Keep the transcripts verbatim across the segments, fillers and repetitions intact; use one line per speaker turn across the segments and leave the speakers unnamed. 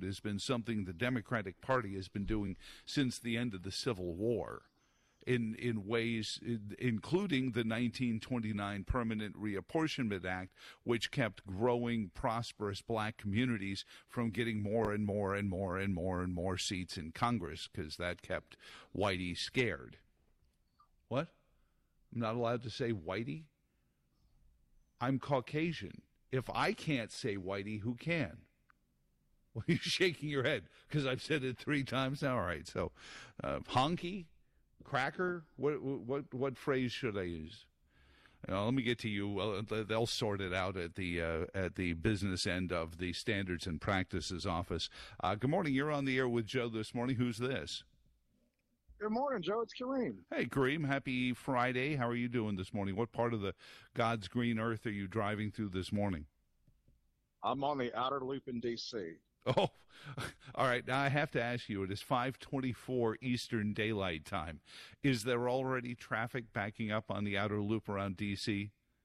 Enforcement has been something the Democratic Party has been doing since the end of the Civil War. In in ways, including the nineteen twenty-nine Permanent Reapportionment Act, which kept growing, prosperous black communities from getting more and more and more and more and more seats in Congress, because that kept whitey scared. What? I'm not allowed to say whitey? I'm Caucasian. If I can't say whitey, who can? Well, you're shaking your head because I've said it three times now. All right, so uh, honky? Cracker? What what what phrase should I use? Uh, let me get to you. Well, they'll sort it out at the uh, at the business end of the Standards and Practices Office. Uh, good morning. You're on the air with Joe this morning. Who's this?
Good morning, Joe. It's Kareem.
Hey, Kareem. Happy Friday. How are you doing this morning? What part of the God's green earth are you driving through this morning?
I'm on the outer loop in D C
Oh, all right. Now I have to ask you, it is five twenty-four Eastern Daylight Time. Is there already traffic backing up on the outer loop around D C?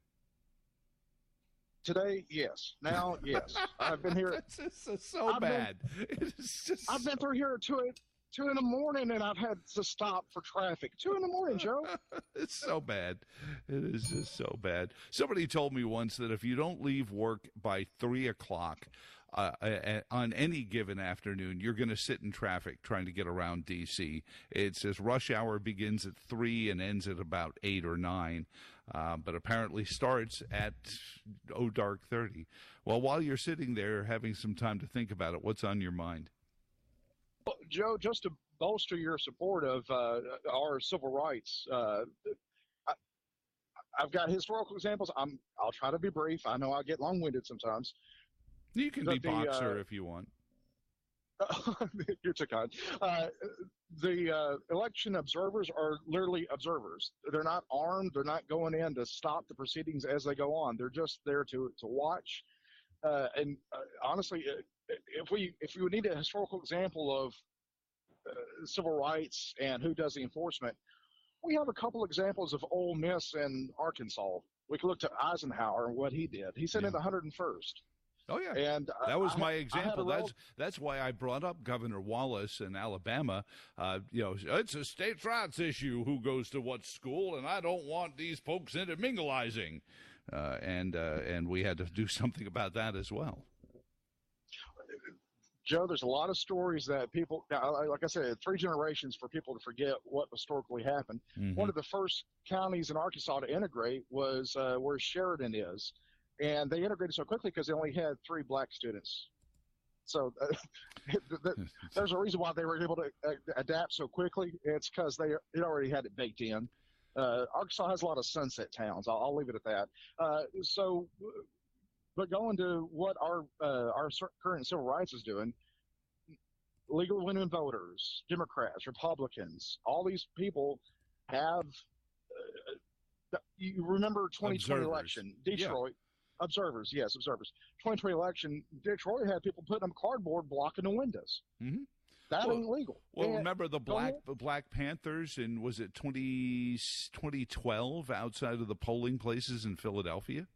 Today, yes. Now, yes. I've been here.
It's just so
I've
bad.
Been,
it is just
I've been through here two, two in the morning, and I've had to stop for traffic. Two in the morning, Joe.
It's so bad. It is just so bad. Somebody told me once that if you don't leave work by three o'clock uh, on any given afternoon, you're going to sit in traffic trying to get around D C. It says rush hour begins at three and ends at about eight or nine, uh, but apparently starts at oh dark thirty. Well, while you're sitting there having some time to think about it, what's on your mind?
Well, Joe, just to bolster your support of uh, our civil rights, uh, I, I've got historical examples. I'm, I'll try to be brief. I know I get long-winded sometimes.
You can
But
be
the,
boxer
uh,
if you want.
You're too kind. Uh, the uh, election observers are literally observers. They're not armed. They're not going in to stop the proceedings as they go on. They're just there to to watch. Uh, and uh, honestly, if we if we would need a historical example of uh, civil rights and who does the enforcement, we have a couple examples of Ole Miss and Arkansas. We could look to Eisenhower and what he did. He sent
Yeah.
in the one hundred first.
Oh, yeah.
And
that was
I,
my
I
example.
rel-
That's that's why I brought up Governor Wallace in Alabama. Uh, you know, it's a states' rights issue who goes to what school, and I don't want these folks intermingling. Uh, and, uh, and we had to do something about that as well.
Joe, there's a lot of stories that people, like I said, three generations for people to forget what historically happened.
Mm-hmm.
One of the first counties in Arkansas to integrate was uh, where Sheridan is. And they integrated so quickly because they only had three black students. So uh, there's a reason why they were able to uh, adapt so quickly. It's because they it already had it baked in. Uh, Arkansas has a lot of sunset towns. I'll, I'll leave it at that. Uh, so, but going to what our uh, our current civil rights is doing, legal women voters, Democrats, Republicans, all these people have. Uh, you remember twenty twenty
Observers.
election, Detroit.
Yeah.
Observers, yes, observers. twenty twenty election, Detroit had people putting up cardboard blocking the windows.
Mm-hmm.
That
well,
ain't legal.
Well,
and,
remember the Black the Black Panthers in, was it twenty twelve outside of the polling places in Philadelphia?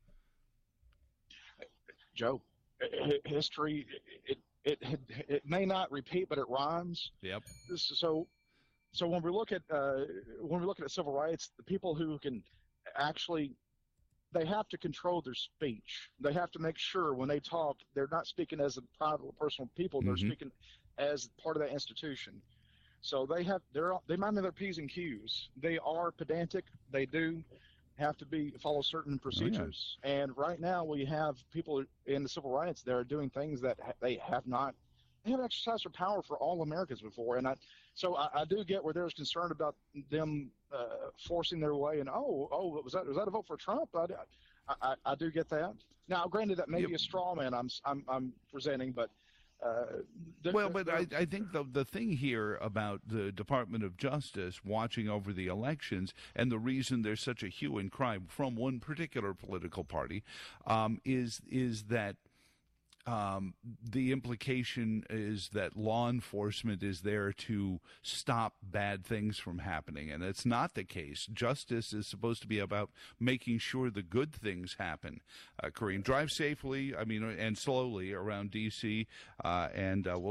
Joe, history, it, it, it, it may not repeat, but it rhymes.
Yep.
So, so when we look at, uh, when we look at civil rights, the people who can actually, they have to control their speech. They have to make sure when they talk, they're not speaking as a private or personal people. They're
mm-hmm.
speaking as part of that institution. So they have, they're, they mind their P's and Q's. They are pedantic. They do have to be, follow certain procedures.
Oh, yeah.
And right now we have people in the civil rights that are doing things that ha- they have not, they haven't exercised their power for all Americans before. And I, so I, I do get where there's concern about them uh, forcing their way. And oh, oh, was that was that a vote for Trump? I, I, I do get that. Now, granted, that may
yep.
be a straw man I'm I'm, I'm presenting, but. Uh, the,
well, but I, I think the the thing here about the Department of Justice watching over the elections and the reason there's such a hue and cry from one particular political party um, is is that. Um, the implication is that law enforcement is there to stop bad things from happening, and it's not the case. Justice is supposed to be about making sure the good things happen. Uh, Kareem, drive safely, I mean, and slowly around D C, uh, and uh, we'll